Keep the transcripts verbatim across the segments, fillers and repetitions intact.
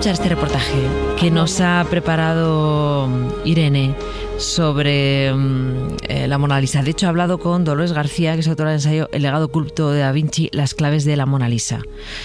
escuchar este reportaje que nos ha preparado Irene sobre eh, la Mona Lisa. De hecho, ha hablado con Dolores García, que es autora del ensayo El legado oculto de Da Vinci, las claves de la Mona Lisa.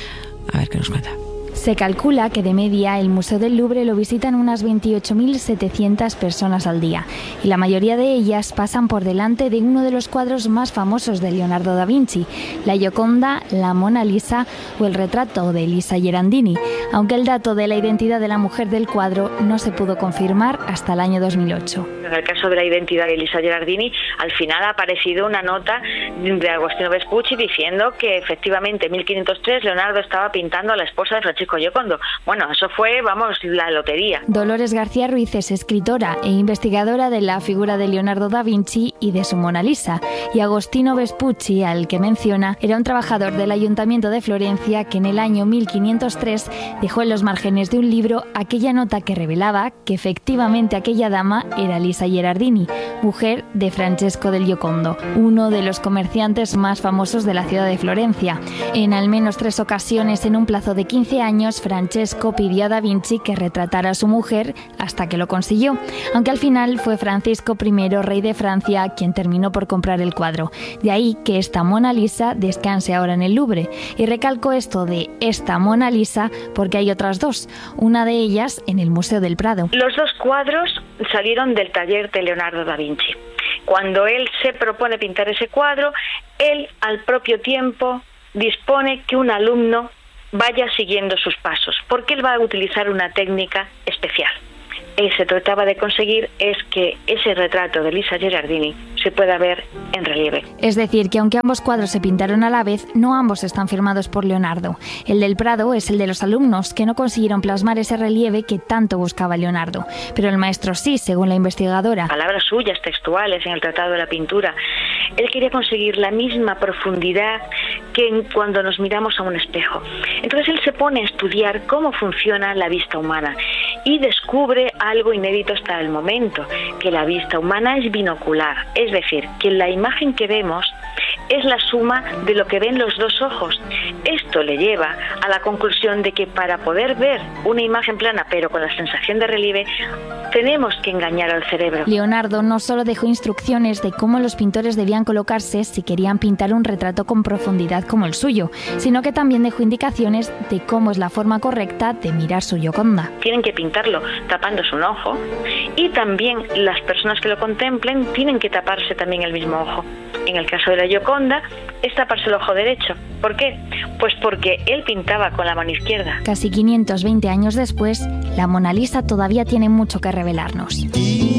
A ver qué nos cuenta. Se calcula que de media el Museo del Louvre lo visitan unas veintiocho mil setecientas personas al día y la mayoría de ellas pasan por delante de uno de los cuadros más famosos de Leonardo da Vinci, la Gioconda, la Mona Lisa o el retrato de Elisa Gerardini, aunque el dato de la identidad de la mujer del cuadro no se pudo confirmar hasta el año dos mil ocho. En el caso de la identidad de Elisa Gerardini, al final ha aparecido una nota de Agostino Vespucci diciendo que efectivamente en mil quinientos tres Leonardo estaba pintando a la esposa de Francesco Giocondo. Bueno, eso fue, vamos, la lotería. Dolores García Ruiz es escritora e investigadora de la figura de Leonardo da Vinci y de su Mona Lisa, y Agostino Vespucci, al que menciona, era un trabajador del Ayuntamiento de Florencia que en el año mil quinientos tres dejó en los márgenes de un libro aquella nota que revelaba que efectivamente aquella dama era Elisa Gerardini, mujer de Francesco del Giocondo, uno de los comerciantes más famosos de la ciudad de Florencia. En al menos tres ocasiones en un plazo de quince años, Francesco pidió a Da Vinci que retratara a su mujer hasta que lo consiguió, aunque al final fue Francisco primero, rey de Francia, quien terminó por comprar el cuadro. De ahí que esta Mona Lisa descanse ahora en el Louvre. Y recalco esto de esta Mona Lisa porque hay otras dos, una de ellas en el Museo del Prado. Los dos cuadros salieron del taller de Leonardo da Vinci. Cuando él se propone pintar ese cuadro, él al propio tiempo dispone que un alumno vaya siguiendo sus pasos, porque él va a utilizar una técnica especial. Él se trataba de conseguir es que ese retrato de Elisa Gerardini se pueda ver en relieve. Es decir, que aunque ambos cuadros se pintaron a la vez, no ambos están firmados por Leonardo. El del Prado es el de los alumnos, que no consiguieron plasmar ese relieve que tanto buscaba Leonardo. Pero el maestro sí, según la investigadora. Palabras suyas textuales en el Tratado de la Pintura. Él quería conseguir la misma profundidad que en cuando nos miramos a un espejo. Entonces él se pone a estudiar cómo funciona la vista humana y descubre algo inédito hasta el momento, que la vista humana es binocular, es decir, que la imagen que vemos es la suma de lo que ven los dos ojos. Esto le lleva a la conclusión de que para poder ver una imagen plana pero con la sensación de relieve, tenemos que engañar al cerebro. Leonardo no solo dejó instrucciones de cómo los pintores debían colocarse si querían pintar un retrato con profundidad como el suyo, sino que también dejó indicaciones de cómo es la forma correcta de mirar su Gioconda. Tienen que pintarlo tapándose un ojo y también las personas que lo contemplen tienen que taparse también el mismo ojo. En el caso de la Gioconda es taparse el ojo derecho. ¿Por qué? Pues porque él pintaba con la mano izquierda. Casi quinientos veinte años después, la Mona Lisa todavía tiene mucho que revelarnos.